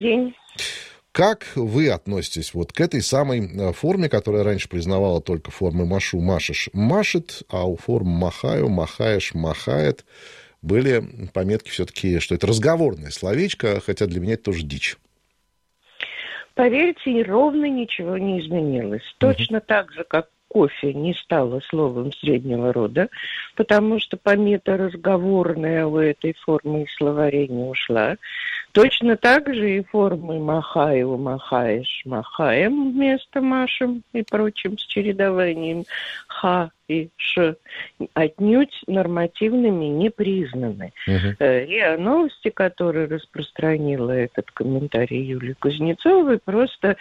день. Как вы относитесь вот к этой самой форме, которая раньше признавала только формы машу, машешь, машет, а у форм махаю, махаешь, махает были пометки все-таки, что это разговорное словечко, хотя для меня это тоже дичь. Поверьте, ровно ничего не изменилось. Точно так же, как кофе не стало словом среднего рода, потому что помета разговорная у этой формы из словарей не ушла. Точно так же и формы «махаю», «махаешь», «махаем» вместо «машем» и прочим с чередованием «ха» и «ш» отнюдь нормативными не признаны. РИА Новости, которая распространила этот комментарий Юлии Кузнецовой, просто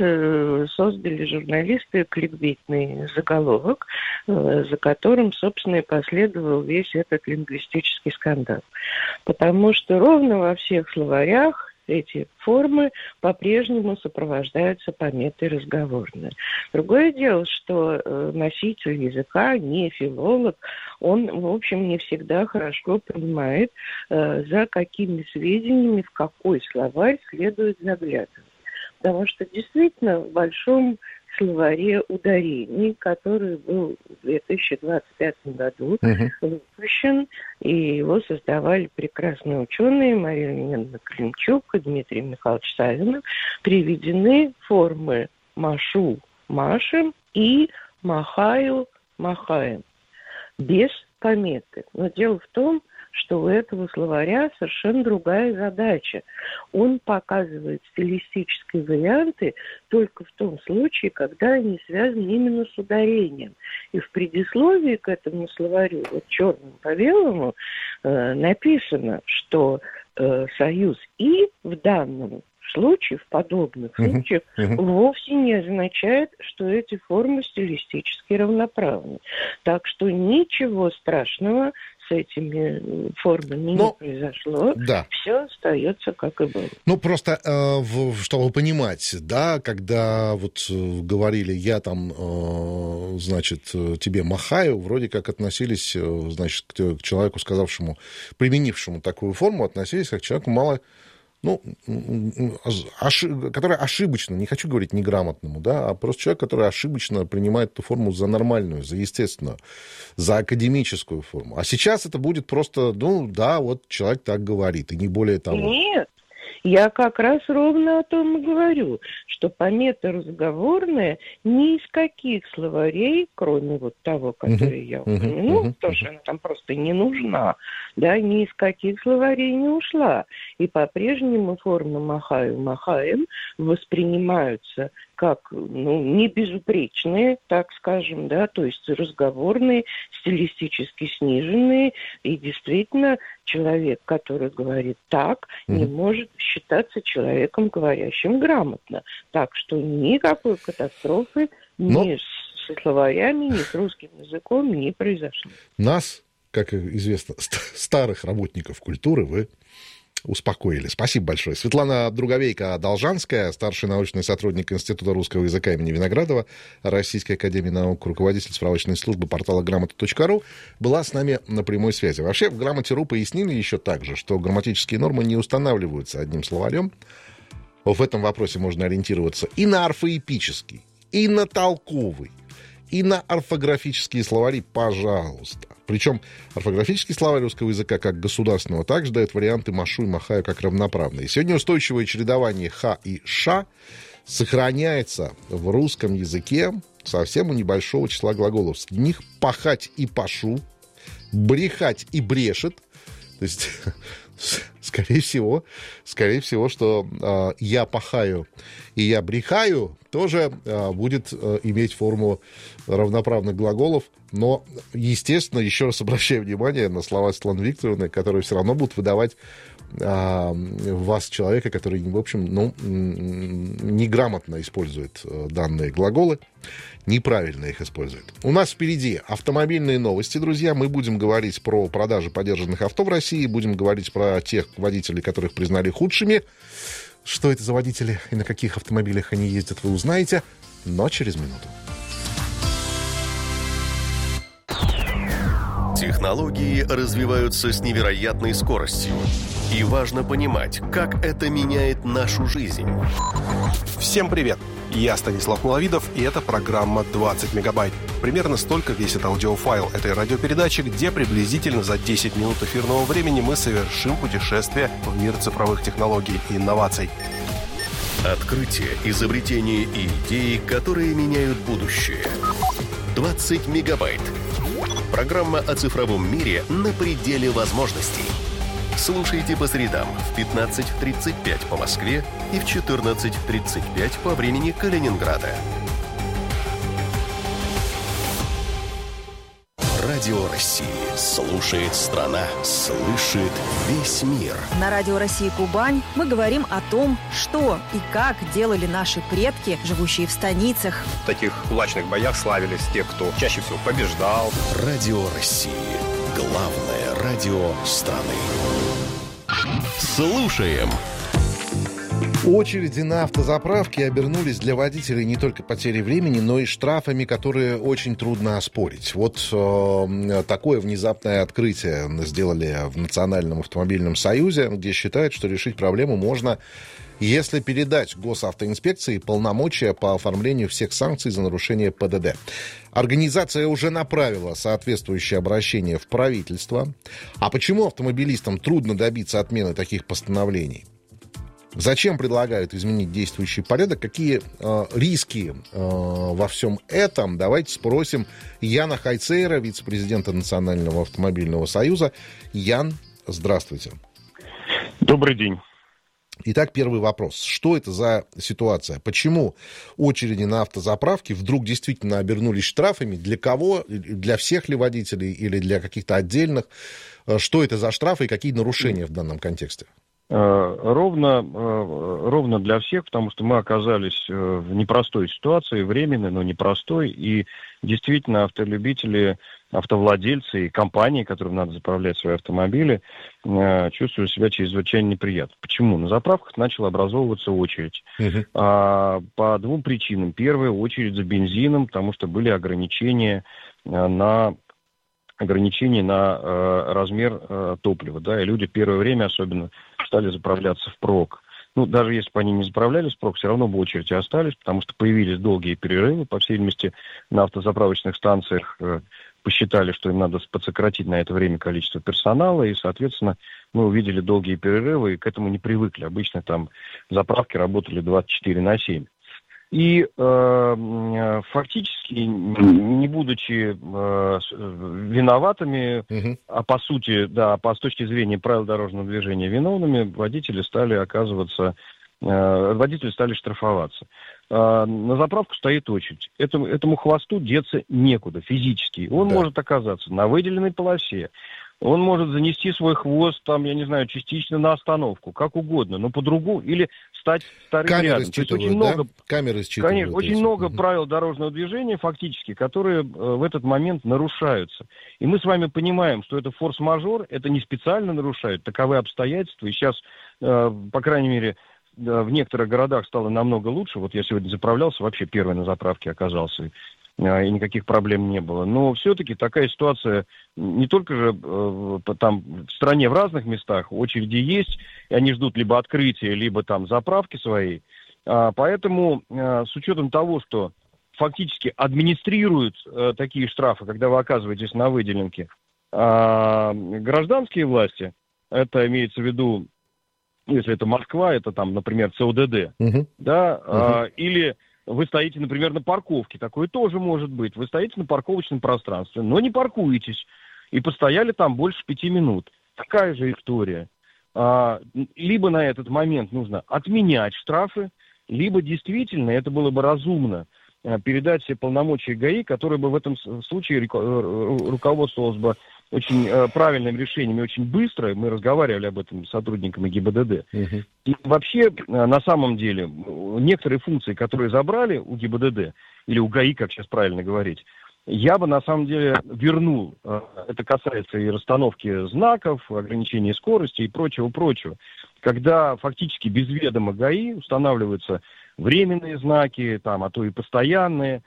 создали журналисты кликбейтный заголовок, за которым, собственно, и последовал весь этот лингвистический скандал. Потому что ровно во всех словарях эти формы по-прежнему сопровождаются пометой разговорной. Другое дело, что носитель языка, не филолог, он, в общем, не всегда хорошо понимает, за какими сведениями, в какой словарь следует заглядывать. Потому что действительно в большом словаре ударений, который был в 2025 году выпущен, и его создавали прекрасные ученые Мария Леонидовна Климчук и Дмитрий Михайлович Савинов, приведены формы «машу» – «машем» и «махаю» – «махаем» без пометы. Но дело в том, что у этого словаря совершенно другая задача. Он показывает стилистические варианты только в том случае, когда они связаны именно с ударением. И в предисловии к этому словарю, вот черным по белому, написано, что союз «и» в данном случае, в подобных случаях, вовсе не означает, что эти формы стилистически равноправны. Так что ничего страшного с этими формами не произошло. Да. Все остается как и было. Ну, просто, чтобы понимать, да, когда вот говорили, я там, значит, тебе махаю, вроде как относились, значит, к человеку, сказавшему, применившему такую форму, относились как к человеку мало... который ошибочно, не хочу говорить неграмотному, да, а просто человек, который ошибочно принимает эту форму за нормальную, за естественную, за академическую форму. А сейчас это будет просто, да, вот человек так говорит, и не более того. Нет. Я как раз ровно о том и говорю, что помета разговорная ни из каких словарей, кроме вот того, который я упомянул, потому что она там просто не нужна, да, ни из каких словарей не ушла. И по-прежнему формы «махаю», «махаем» воспринимаются как, не безупречные, так скажем, да, то есть разговорные, стилистически сниженные, и действительно человек, который говорит так, не может считаться человеком, говорящим грамотно. Так что никакой катастрофы ни со словарями, ни с русским языком не произошло. Нас, как известно, старых работников культуры вы успокоили. Спасибо большое. Светлана Друговейко-Должанская, старший научный сотрудник Института русского языка имени Виноградова, Российской академии наук, руководитель справочной службы портала грамота.ру, была с нами на прямой связи. Вообще, в Грамоте.ру пояснили еще также, что грамматические нормы не устанавливаются одним словарем. В этом вопросе можно ориентироваться и на орфоэпический, и на толковый, и на орфографические словари, пожалуйста. Причем орфографический словарь русского языка как государственного также дает варианты «машу» и «махаю» как равноправные. Сегодня устойчивое чередование «ха» и «ша» сохраняется в русском языке совсем у небольшого числа глаголов. Среди них «пахать» и «пашу», «брехать» и «брешет». То есть, скорее всего, что «я пахаю» и «я брехаю» тоже будет иметь форму равноправных глаголов. Но, естественно, еще раз обращаю внимание на слова Светланы Викторовны, которые все равно будут выдавать вас, человека, который, в общем, неграмотно использует данные глаголы, неправильно их использует. У нас впереди автомобильные новости, друзья. Мы будем говорить про продажи подержанных авто в России, будем говорить про тех водителей, которых признали худшими. Что это за водители и на каких автомобилях они ездят, вы узнаете, но через минуту. Технологии развиваются с невероятной скоростью. И важно понимать, как это меняет нашу жизнь. Всем привет! Я Станислав Маловидов, и это программа «20 мегабайт». Примерно столько весит аудиофайл этой радиопередачи, где приблизительно за 10 минут эфирного времени мы совершим путешествие в мир цифровых технологий и инноваций. Открытия, изобретения и идеи, которые меняют будущее. 20 мегабайт. Программа о цифровом мире на пределе возможностей. Слушайте по средам в 15:35 по Москве и в 14:35 по времени Калининграда. Радио России. Слушает страна, слышит весь мир. На Радио России Кубань мы говорим о том, что и как делали наши предки, живущие в станицах. В таких кулачных боях славились те, кто чаще всего побеждал. Радио России. Главное радио страны. Слушаем. Очереди на автозаправке обернулись для водителей не только потерей времени, но и штрафами, которые очень трудно оспорить. Вот такое внезапное открытие сделали в Национальном автомобильном союзе, где считают, что решить проблему можно, если передать госавтоинспекции полномочия по оформлению всех санкций за нарушение ПДД. Организация уже направила соответствующее обращение в правительство. А почему автомобилистам трудно добиться отмены таких постановлений? Зачем предлагают изменить действующий порядок? Какие риски во всем этом? Давайте спросим Яна Хайцейра, вице-президента Национального автомобильного союза. Ян, здравствуйте. Добрый день. Итак, первый вопрос. Что это за ситуация? Почему очереди на автозаправке вдруг действительно обернулись штрафами? Для кого? Для всех ли водителей или для каких-то отдельных? Что это за штрафы и какие нарушения в данном контексте? Ровно для всех, потому что мы оказались в непростой ситуации, временной, но непростой, и действительно автолюбители, автовладельцы и компании, которым надо заправлять свои автомобили, чувствуют себя чрезвычайно неприятно. Почему? На заправках начала образовываться очередь. По двум причинам. Первая — очередь за бензином, потому что были ограничения на размер топлива, да, и люди в первое время особенно стали заправляться впрок. Ну, даже если бы они не заправлялись впрок, все равно бы очереди остались, потому что появились долгие перерывы, по всей видимости, на автозаправочных станциях посчитали, что им надо подсократить на это время количество персонала, и, соответственно, мы увидели долгие перерывы, и к этому не привыкли. Обычно там заправки работали 24/7. И фактически, не будучи виноватыми, а по сути, да, с точки зрения правил дорожного движения виновными, водители стали штрафоваться. На заправку стоит очередь. Этому хвосту деться некуда физически. Он может оказаться на выделенной полосе. Он может занести свой хвост, там, я не знаю, частично на остановку, как угодно, но по-другому, или стать вторым камеры рядом. То есть очень много, камеры считывают. Конечно, очень много правил дорожного движения, фактически, которые в этот момент нарушаются. И мы с вами понимаем, что это форс-мажор, это не специально нарушают, таковы обстоятельства. И сейчас, по крайней мере, в некоторых городах стало намного лучше. Вот я сегодня заправлялся, вообще первый на заправке оказался, и никаких проблем не было. Но все-таки такая ситуация не только же там в стране в разных местах, очереди есть, и они ждут либо открытия, либо там заправки своей. Поэтому с учетом того, что фактически администрируют такие штрафы, когда вы оказываетесь на выделенке, гражданские власти, это имеется в виду, если это Москва, это там, например, ЦОДД, или вы стоите, например, на парковке, такое тоже может быть. Вы стоите на парковочном пространстве, но не паркуетесь, и постояли там больше 5 минут. Такая же история. Либо на этот момент нужно отменять штрафы, либо действительно, это было бы разумно, передать все полномочия ГАИ, которые бы в этом случае руководствовалось бы очень правильным решением и очень быстро. Мы разговаривали об этом с сотрудниками ГИБДД. И вообще, на самом деле, некоторые функции, которые забрали у ГИБДД, или у ГАИ, как сейчас правильно говорить, я бы на самом деле вернул. Это касается и расстановки знаков, ограничения скорости и прочего-прочего. Когда фактически без ведома ГАИ устанавливаются временные знаки, там, а то и постоянные,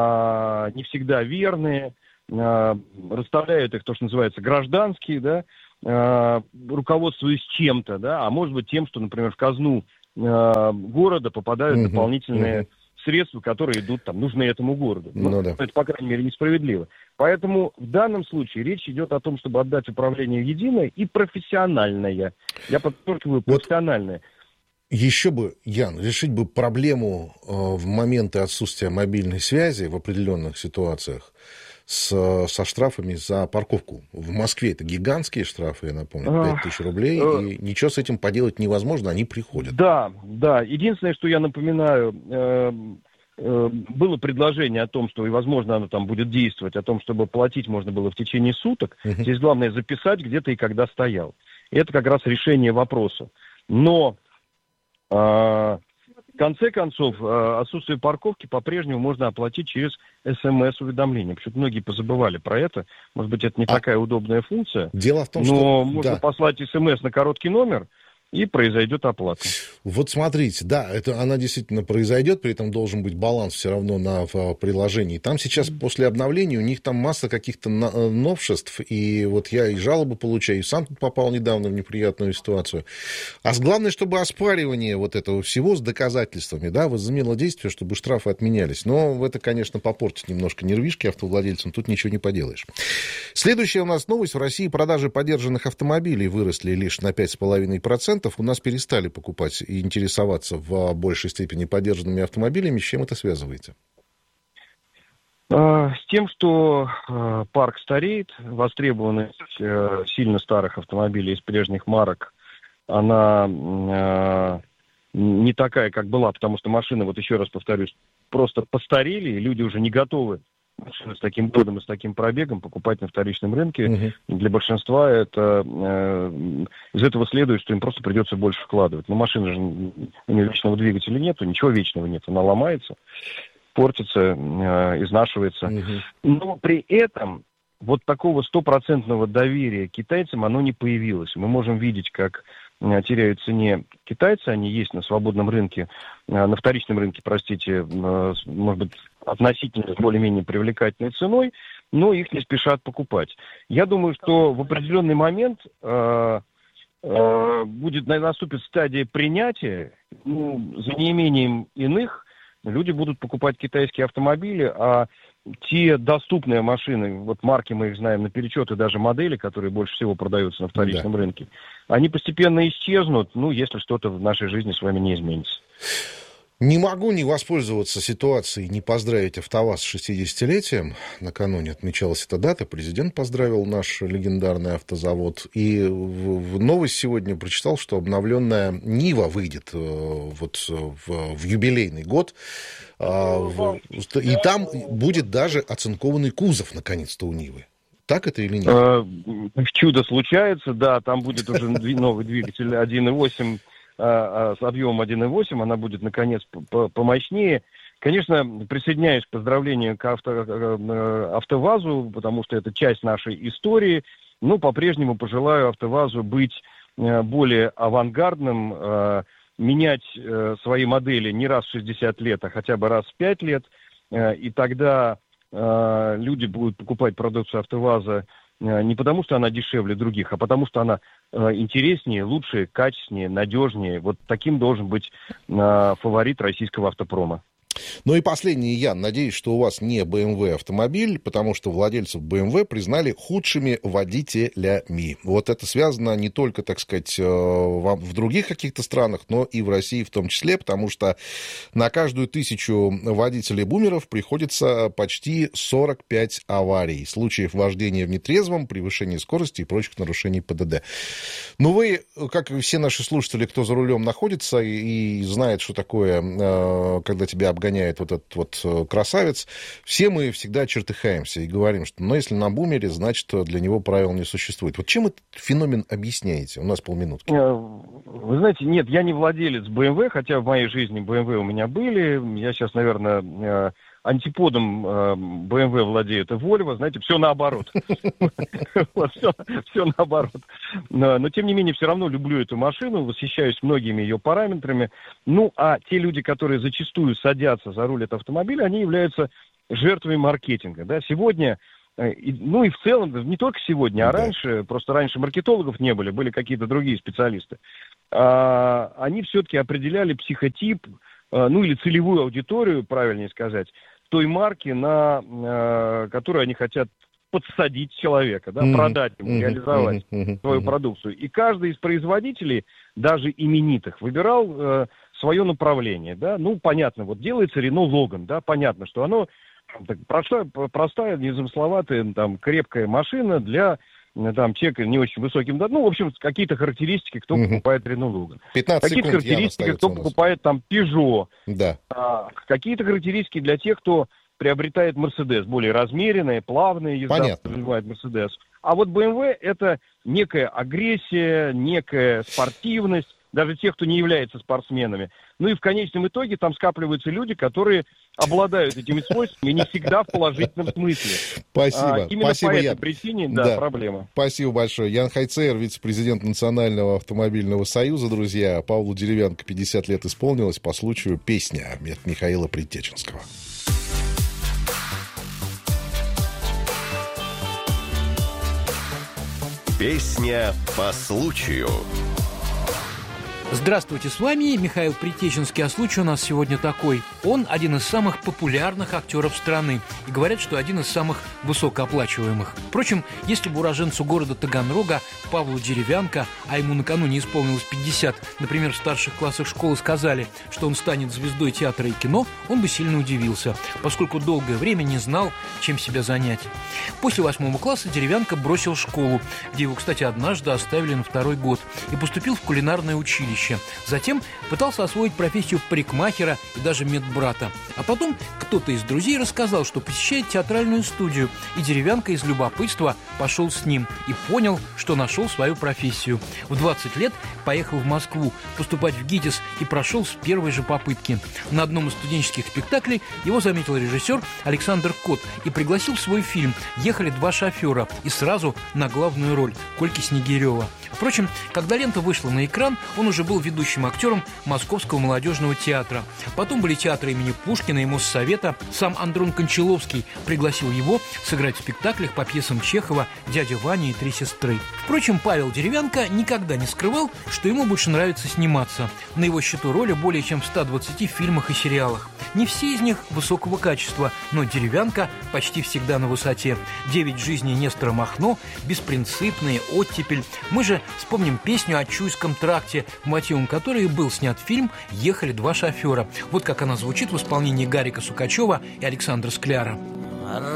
не всегда верные, расставляют их, то, что называется, гражданские, да, руководствуясь чем-то, да, а может быть тем, что, например, в казну города попадают дополнительные средства, которые идут, там, нужны этому городу. Да. Это, по крайней мере, несправедливо. Поэтому в данном случае речь идет о том, чтобы отдать управление в единое и профессиональное. Я подчеркиваю, профессиональное. Еще бы, Ян, решить бы проблему в моменты отсутствия мобильной связи в определенных ситуациях со штрафами за парковку. В Москве это гигантские штрафы, я напомню, 5000 рублей, и ничего с этим поделать невозможно, они приходят. Да. Единственное, что я напоминаю, было предложение о том, что, и, возможно, оно там будет действовать, о том, чтобы платить можно было в течение суток. Здесь главное записать, где ты и когда стоял. И это как раз решение вопроса. Но в конце концов, отсутствие парковки по-прежнему можно оплатить через СМС-уведомление. Почему-то многие позабывали про это. Может быть, это не такая удобная функция. Дело в том, но можно послать СМС на короткий номер, и произойдет оплата. Вот смотрите, да, она действительно произойдет, при этом должен быть баланс все равно в приложении. Там сейчас после обновления у них там масса каких-то новшеств, и вот я и жалобы получаю, и сам тут попал недавно в неприятную ситуацию. А главное, чтобы оспаривание вот этого всего с доказательствами, да, возымело действие, чтобы штрафы отменялись. Но это, конечно, попортит немножко нервишки автовладельцам, тут ничего не поделаешь. Следующая у нас новость. В России продажи подержанных автомобилей выросли лишь на 5,5%. У нас перестали покупать и интересоваться в большей степени подержанными автомобилями. С чем это связываете? С тем, что парк стареет, востребованность сильно старых автомобилей из прежних марок, она не такая, как была, потому что машины, вот еще раз повторюсь, просто постарели, и люди уже не готовы машины с таким годом и с таким пробегом покупать на вторичном рынке. Для большинства это из этого следует, что им просто придется больше вкладывать. Но машины же, у нее вечного двигателя нету, ничего вечного нет. Она ломается, портится, изнашивается. Но при этом вот такого стопроцентного доверия китайцам оно не появилось. Мы можем видеть, как теряют в цене китайцы, они есть на свободном рынке, на вторичном рынке, простите, может быть, относительно с более-менее привлекательной ценой, но их не спешат покупать. Я думаю, что в определенный момент наступит стадия принятия, за неимением иных люди будут покупать китайские автомобили, а те доступные машины, вот марки мы их знаем наперечет, и даже модели, которые больше всего продаются на вторичном рынке, они постепенно исчезнут, если что-то в нашей жизни с вами не изменится. Не могу не воспользоваться ситуацией, не поздравить АвтоВАЗ с 60-летием. Накануне отмечалась эта дата. Президент поздравил наш легендарный автозавод. И в новость сегодня прочитал, что обновленная Нива выйдет в юбилейный год. И там будет даже оцинкованный кузов, наконец-то, у Нивы. Так это или нет? Чудо случается, да. Там будет уже новый двигатель 1.8 с объемом 1.8, она будет, наконец, помощнее. Конечно, присоединяюсь к поздравлению к АвтоВАЗу, потому что это часть нашей истории, но по-прежнему пожелаю АвтоВАЗу быть более авангардным, менять свои модели не раз в 60 лет, а хотя бы раз в 5 лет, и тогда люди будут покупать продукцию АвтоВАЗа не потому, что она дешевле других, а потому, что она интереснее, лучше, качественнее, надежнее. Вот таким должен быть фаворит российского автопрома. Ну и последний, Ян, надеюсь, что у вас не BMW автомобиль, потому что владельцев BMW признали худшими водителями. Вот это связано не только, так сказать, в других каких-то странах, но и в России в том числе, потому что на каждую 1000 водителей-бумеров приходится почти 45 аварий, случаев вождения в нетрезвом, превышения скорости и прочих нарушений ПДД. Ну вы, как и все наши слушатели, кто за рулем находится и знает, что такое, когда тебя обгоняют, вот этот вот красавец, все мы всегда чертыхаемся и говорим, что если на бумере, значит, для него правил не существует. Вот чем этот феномен объясняете? У нас полминутки. Вы знаете, нет, я не владелец BMW, хотя в моей жизни BMW у меня были. Я сейчас, наверное, антиподом BMW владеет и Volvo, знаете, все наоборот. Все наоборот. Но, тем не менее, все равно люблю эту машину, восхищаюсь многими ее параметрами. Ну, а те люди, которые зачастую садятся за руль этого автомобиля, они являются жертвами маркетинга. Да? Сегодня ну и в целом, не только сегодня, а раньше, просто раньше маркетологов не были какие-то другие специалисты. Они все-таки определяли психотип, ну или целевую аудиторию, правильнее сказать, той марки, на которую они хотят подсадить человека, да, продать ему, реализовать свою продукцию. И каждый из производителей, даже именитых, выбирал свое направление, да. Ну, понятно, вот делается Renault Logan, да, понятно, что оно простая, незамысловатая, там, крепкая машина для там, человека не очень высоким, да, ну, в общем, какие-то характеристики, кто покупает Renault Logan. 15 какие-то секунд, характеристики, кто покупает там Peugeot. Да. Какие-то характеристики для тех, кто приобретает Mercedes, более размеренная, плавная езда, подразумевает Mercedes. А вот BMW — это некая агрессия, некая спортивность, даже тех, кто не является спортсменами. Ну и в конечном итоге там скапливаются люди, которые обладают этими свойствами, не всегда в положительном смысле. Спасибо. Именно Спасибо, по этой Ян. причине, да, проблема. Спасибо большое. Ян Хайцер, вице-президент Национального автомобильного союза, друзья. Павлу Деревянко 50 лет исполнилось по случаю песня от Михаила Предтеченского. Песня по случаю. Здравствуйте, с вами Михаил Предтеченский, а случай у нас сегодня такой. Он один из самых популярных актеров страны. И говорят, что один из самых высокооплачиваемых. Впрочем, если бы уроженцу города Таганрога Павлу Деревянко, а ему накануне исполнилось 50, например, в старших классах школы сказали, что он станет звездой театра и кино, он бы сильно удивился, поскольку долгое время не знал, чем себя занять. После 8 класса Деревянко бросил школу, где его, кстати, однажды оставили на 2-й год, и поступил в кулинарное училище. Затем пытался освоить профессию парикмахера и даже медбрата. А потом кто-то из друзей рассказал, что посещает театральную студию, и Деревянко из любопытства пошел с ним и понял, что нашел свою профессию. В 20 лет поехал в Москву поступать в ГИТИС и прошел с первой же попытки. На одном из студенческих спектаклей его заметил режиссер Александр Кот и пригласил в свой фильм «Ехали два шофера» и сразу на главную роль Кольки Снегирева. Впрочем, когда лента вышла на экран, он уже был ведущим актером Московского молодежного театра. Потом были театры имени Пушкина и Моссовета. Сам Андрон Кончаловский пригласил его сыграть в спектаклях по пьесам Чехова «Дядя Ваня» и «Три сестры». Впрочем, Павел Деревянко никогда не скрывал, что ему больше нравится сниматься. На его счету роли более чем в 120 фильмах и сериалах. Не все из них высокого качества, но Деревянко почти всегда на высоте. «9 жизней Нестора Махно», «Беспринципные», «Оттепель». Мы же вспомним песню о Чуйском тракте, мотивом которой и был снят фильм «Ехали два шофера». Вот как она звучит в исполнении Гарика Сукачева и Александра Скляра.